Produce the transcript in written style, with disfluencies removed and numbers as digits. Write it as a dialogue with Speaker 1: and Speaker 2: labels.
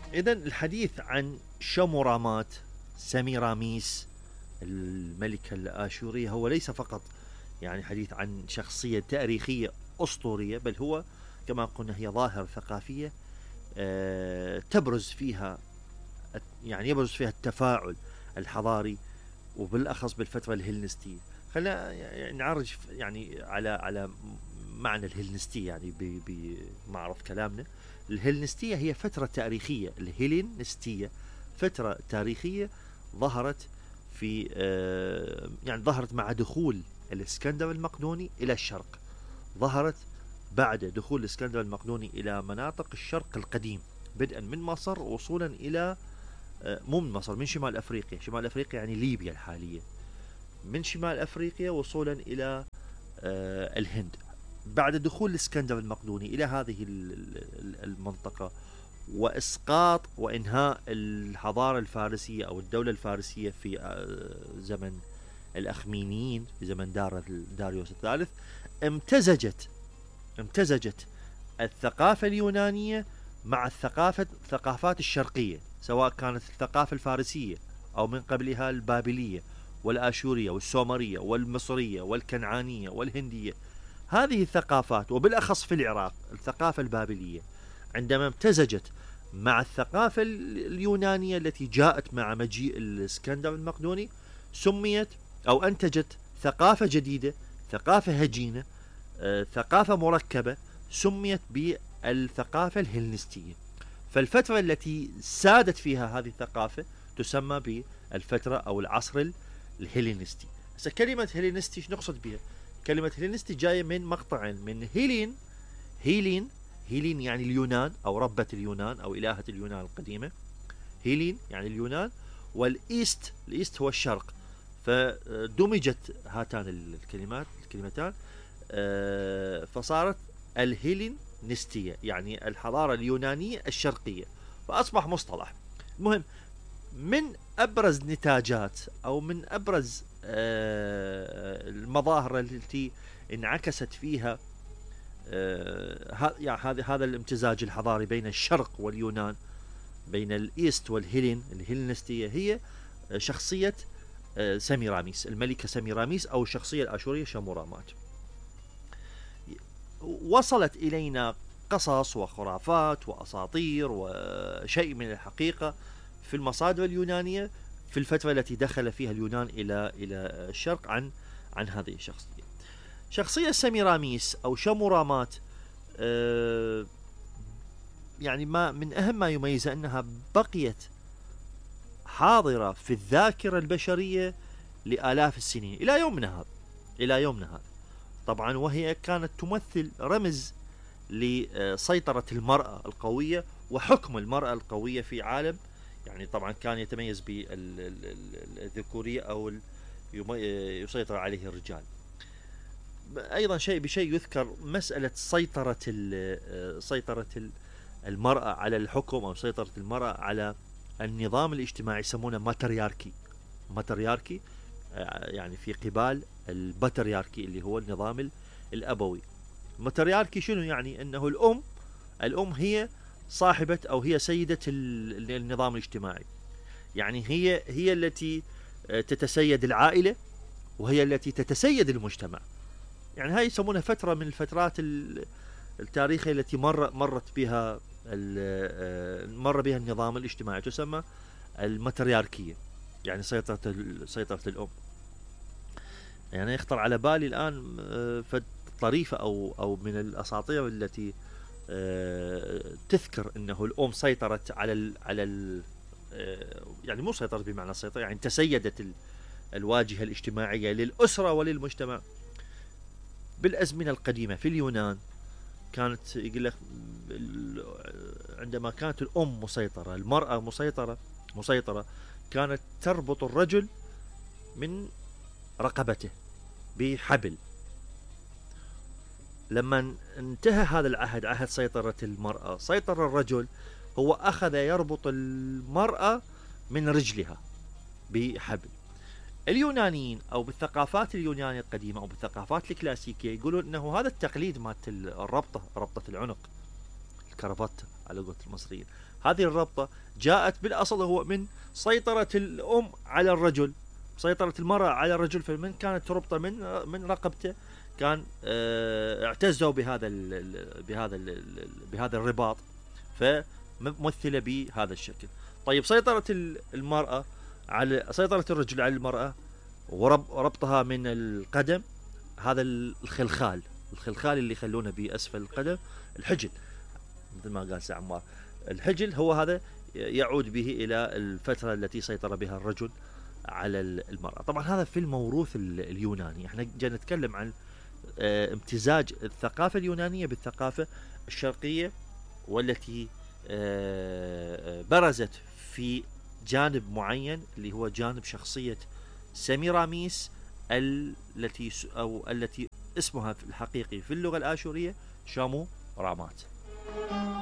Speaker 1: إذن الحديث عن شمورامات سميراميس الملكة الآشورية هو ليس فقط يعني حديث عن شخصية تاريخية أسطورية، بل هو كما قلنا هي ظاهرة ثقافية تبرز فيها يعني يبرز فيها التفاعل الحضاري، وبالأخص بالفترة الهلنستية. خلينا يعني نعرج يعني على معنى الهلنستية يعني بمعرض كلامنا. الهلنستية هي فترة تاريخية، الهيلينستية فترة تاريخية ظهرت في يعني ظهرت مع دخول الإسكندر المقدوني إلى الشرق، ظهرت بعد دخول الإسكندر المقدوني إلى مناطق الشرق القديم، بدءا من مصر وصولا إلى مو من مصر، من شمال أفريقيا. شمال أفريقيا يعني ليبيا الحالية، من شمال أفريقيا وصولا إلى الهند. بعد دخول الإسكندر المقدوني إلى هذه المنطقة وإسقاط وإنهاء الحضارة الفارسية أو الدولة الفارسية في زمن الأخمينيين، في زمن داريوس الثالث، امتزجت الثقافة اليونانية مع الثقافات الشرقية، سواء كانت الثقافة الفارسية أو من قبلها البابلية والآشورية والسومرية والمصرية والكنعانية والهندية. هذه الثقافات وبالأخص في العراق الثقافة البابلية عندما امتزجت مع الثقافة اليونانية التي جاءت مع مجيء الإسكندر المقدوني، سميت أو أنتجت ثقافة جديدة، ثقافة هجينة، ثقافة مركبة، سميت بالثقافة الهلنستية. فالفترة التي سادت فيها هذه الثقافة تسمى بالفترة أو العصر الهيلينستي. هسه كلمة هيلينستي ايش نقصد بها؟ كلمة هيلينستي جاية من مقطعين، من هيلين يعني اليونان أو ربة اليونان أو إلهة اليونان القديمة، هيلين يعني اليونان، والإيست هو الشرق. فدمجت هاتان الكلمتان فصارت الهيلينستية يعني الحضارة اليونانية الشرقية، فأصبح مصطلح. المهم، من أبرز نتاجات أو من أبرز المظاهر التي انعكست فيها يعني هذا الامتزاج الحضاري بين الشرق واليونان، بين الإيست الهيلينستية، هي شخصية سميراميس، الملكة سميراميس أو الشخصية الآشورية شمورامات. وصلت إلينا قصص وخرافات وأساطير وشيء من الحقيقة في المصادر اليونانية في الفترة التي دخل فيها اليونان إلى الشرق عن هذه الشخصية. شخصية سميراميس أو شمورامات يعني ما من أهم ما يميزها أنها بقيت حاضرة في الذاكرة البشرية لآلاف السنين إلى يومنا هذا. طبعا وهي كانت تمثل رمز لسيطرة المرأة القوية وحكم المرأة القوية في عالم يعني طبعا كان يتميز بالذكورية أو يسيطر عليه الرجال. أيضا بشيء يذكر مسألة سيطرة المرأة على الحكم أو سيطرة المرأة على النظام الاجتماعي، يسمونه ماترياركي يعني في قبال الباترياركي اللي هو النظام الأبوي. الماترياركي شنو يعني؟ أنه الأم هي صاحبة أو هي سيدة النظام الاجتماعي، يعني هي التي تتسيد العائلة وهي التي تتسيد المجتمع. يعني هاي يسمونها فترة من الفترات التاريخية التي مر بها النظام الاجتماعي، تسمى الماترياركية، يعني سيطرة الأم. يعني يخطر على بالي الآن طريفة أو من الأساطير التي تذكر أنه الأم سيطرت على يعني مو سيطرت بمعنى السيطرة، يعني تسيدت الواجهة الاجتماعية للأسرة وللمجتمع. بالأزمنة القديمة في اليونان كانت يقول لك عندما كانت الأم مسيطرة، المرأة مسيطرة كانت تربط الرجل من رقبته بحبل. لما انتهى هذا العهد، عهد سيطرة المرأة، سيطر الرجل، هو أخذ يربط المرأة من رجلها بحبل. اليونانيين أو بالثقافات اليونانية القديمة أو بالثقافات الكلاسيكية يقولون أنه هذا التقليد مالت ربطة العنق، الكرافات على قولة المصريين. هذه الربطة جاءت بالأصل هو من سيطرة الأم على الرجل، سيطرة المرأة على الرجل، فمن كانت تربطه من رقبته كان اعتزوا بهذا الرباط، فممثلة بهذا الشكل. طيب سيطرة المرأة على سيطرة الرجل على المرأة وربطها من القدم، هذا الخلخال اللي يخلونه بأسفل القدم، الحجل مثل ما قال عمار. الحجل هو هذا يعود به إلى الفترة التي سيطر بها الرجل على المرأة. طبعا هذا في الموروث اليوناني، احنا جاي نتكلم عن امتزاج الثقافة اليونانية بالثقافة الشرقية، والتي برزت في جانب معين اللي هو جانب شخصية سميراميس التي اسمها الحقيقي في اللغة الآشورية شامو رامات.